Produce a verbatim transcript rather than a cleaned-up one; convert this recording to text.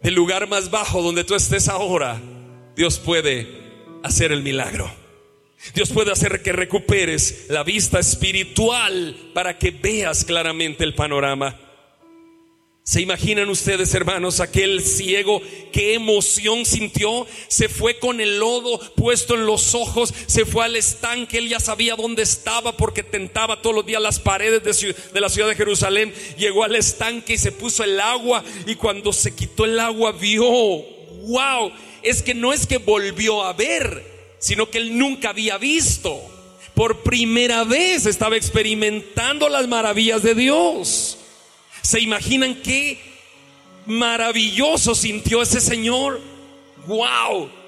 del lugar más bajo donde tú estés ahora, Dios puede hacer el milagro. Dios puede hacer que recuperes la vista espiritual para que veas claramente el panorama. ¿Se imaginan ustedes, hermanos, aquel ciego qué emoción sintió? Se fue con el lodo puesto en los ojos, se fue al estanque. Él ya sabía dónde estaba porque tentaba todos los días las paredes de, de la ciudad de Jerusalén. Llegó al estanque y se puso el agua, y cuando se quitó el agua vio, wow, es que no es que volvió a ver, sino que él nunca había visto. Por primera vez estaba experimentando las maravillas de Dios. ¿Se imaginan qué maravilloso sintió ese señor? ¡Wow!